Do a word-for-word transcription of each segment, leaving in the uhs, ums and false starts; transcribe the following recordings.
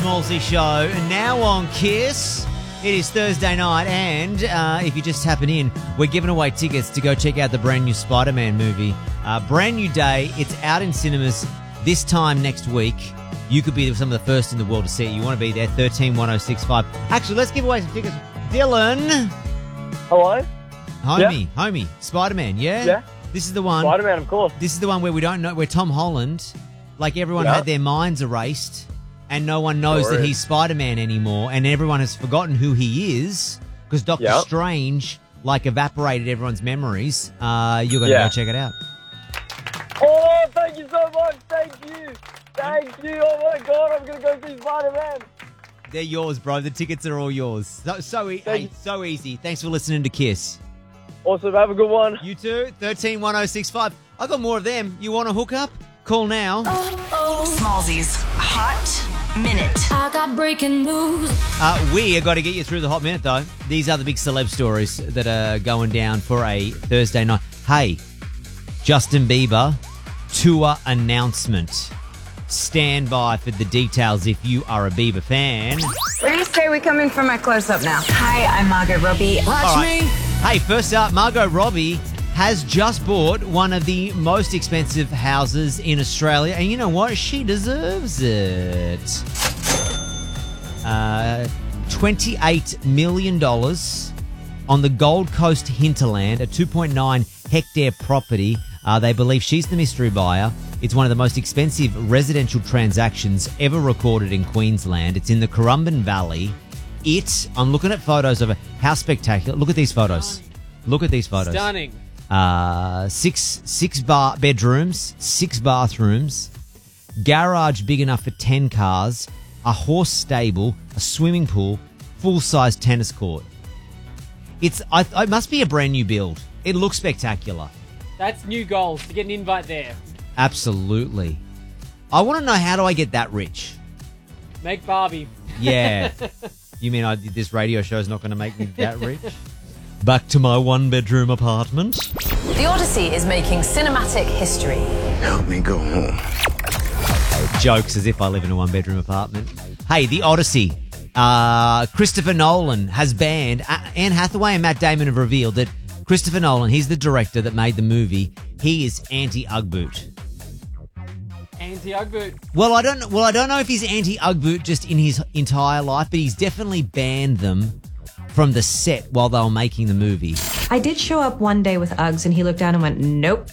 Smallsy Show, now on Kiss. It is Thursday night, and uh, if you just tapping in, we're giving away tickets to go check out the brand new Spider-Man movie. Uh, brand new day. It's out in cinemas this time next week. You could be some of the first in the world to see it. You want to be there, thirteen one oh six five. Actually, let's give away some tickets. Dylan. Hello? Homie, Yeah. homie, Spider-Man, yeah? Yeah. This is the one. Spider-Man, of course. This is the one where we don't know, where Tom Holland, like everyone Yeah. had their minds erased, and no one knows Sure that is. he's Spider-Man anymore, and everyone has forgotten who he is, because Doctor Yep. Strange, like, evaporated everyone's memories. Uh, you're going to Yeah. go check it out. Oh, thank you so much. Thank you. Thank you. Oh, my God. I'm going to go see Spider-Man. They're yours, bro. The tickets are all yours. So, so, e- Thank hey, you. so easy. Thanks for listening to Kiss. Awesome. Have a good one. You too, thirteen one oh six five. I got more of them. You want to hook up? Call now. Smallsy's Hot Minute. I got breaking news. Uh, we are going to get you through the hot minute, though. These are the big celeb stories that are going down for a Thursday night. Hey, Justin Bieber tour announcement. Stand by for the details if you are a Bieber fan. Where do you say we come in for my close-up now? Hi, I'm Margot Robbie. Watch All right. me. Hey, first up, Margot Robbie has just bought one of the most expensive houses in Australia, and you know what? She deserves it. Uh, twenty-eight million dollars on the Gold Coast hinterland, a two point nine hectare property. Uh, they believe she's the mystery buyer. It's one of the most expensive residential transactions ever recorded in Queensland. It's in the Currumbin Valley. It, I'm looking at photos of it. How spectacular. Look at these photos. Look at these photos. Stunning. Uh, six six bar bedrooms, six bathrooms, garage big enough for ten cars, a horse stable, a swimming pool, full-size tennis court. It's I, it must be a brand new build. It looks spectacular. That's new goals to get an invite there. Absolutely. I want to know, how do I get that rich? Make Barbie. Yeah. You mean I, this radio show is not going to make me that rich? Back to my one-bedroom apartment. The Odyssey is making cinematic history. Help me go home. Jokes as if I live in a one-bedroom apartment. Hey, The Odyssey. Uh, Christopher Nolan has banned... Uh, Anne Hathaway and Matt Damon have revealed that Christopher Nolan, he's the director that made the movie, he is anti-Ugg boot. Anti-Ugg boot. Well, I don't. Well, I don't know if he's anti-Ugg boot just in his entire life, but he's definitely banned them from the set while they were making the movie. I did show up one day with Uggs, and he looked down and went, nope.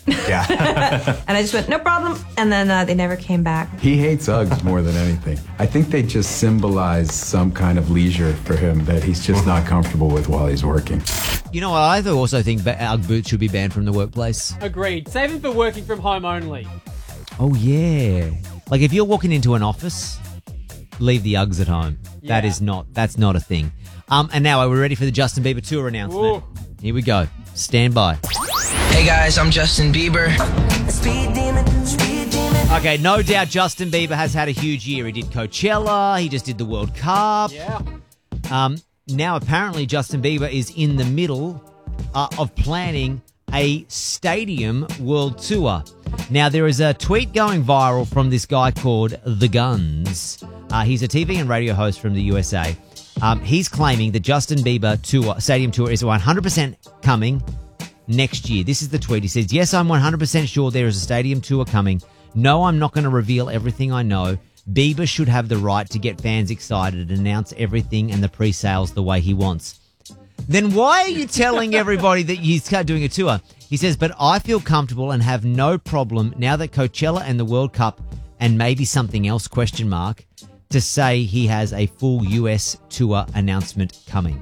Yeah. And I just went, no problem. And then uh, they never came back. He hates Uggs more than anything. I think they just symbolize some kind of leisure for him that he's just not comfortable with while he's working. You know, I also think ba- Ugg boots should be banned from the workplace. Agreed. Save them for working from home only. Oh, yeah. Like, if you're walking into an office, leave the Uggs at home. That Yeah. is not, that's not a thing. Um, and now, are we ready for the Justin Bieber tour announcement? Ooh. Here we go. Stand by. Hey guys, I'm Justin Bieber. Speed demon, speed demon. Okay, no doubt Justin Bieber has had a huge year. He did Coachella, he just did the World Cup. Yeah. Um, now, apparently, Justin Bieber is in the middle uh, of planning a stadium world tour. Now, there is a tweet going viral from this guy called The Guns. Uh, he's a T V and radio host from the U S A. Um, he's claiming the Justin Bieber tour, stadium tour is one hundred percent coming next year. This is the tweet. He says, yes, I'm one hundred percent sure there is a stadium tour coming. No, I'm not going to reveal everything I know. Bieber should have the right to get fans excited and announce everything and the pre-sales the way he wants. Then why are you telling everybody that he's doing a tour? He says, but I feel comfortable and have no problem now that Coachella and the World Cup and maybe something else, question mark, to say he has a full U S tour announcement coming.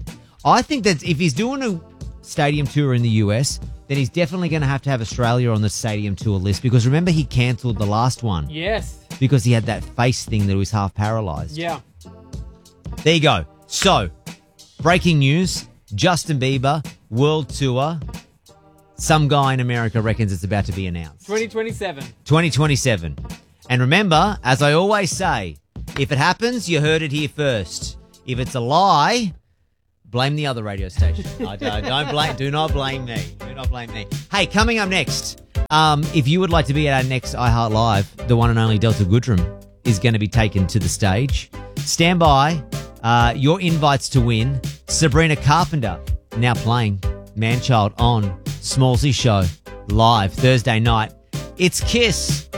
I think that if he's doing a stadium tour in the U S, then he's definitely going to have to have Australia on the stadium tour list, because remember, he cancelled the last one Yes. because he had that face thing that he was half paralysed. Yeah. There you go. So, breaking news, Justin Bieber, world tour. Some guy in America reckons it's about to be announced. twenty twenty-seven. twenty twenty-seven. And remember, as I always say, if it happens, you heard it here first. If it's a lie, blame the other radio station. I don't, don't blame, do not blame me. Do not blame me. Hey, coming up next, um, if you would like to be at our next iHeart Live, the one and only Delta Goodrum is going to be taken to the stage. Stand by. Uh, your invites to win. Sabrina Carpenter now playing Manchild on Smallzy Show live Thursday night. It's Kiss.